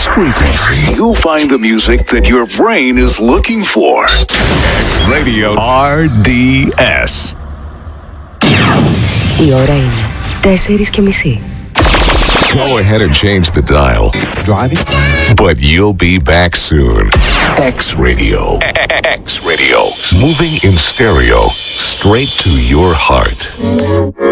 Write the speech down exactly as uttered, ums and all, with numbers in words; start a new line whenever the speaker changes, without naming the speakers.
this frequency, you'll find the music that your brain is looking for. X-Radio αρ ντι ες.
Η ώρα είναι τέσσερις και μισή.
Go ahead and change the dial. Driving? But you'll be back soon. X-Radio. X-Radio. Moving in stereo, straight to your heart.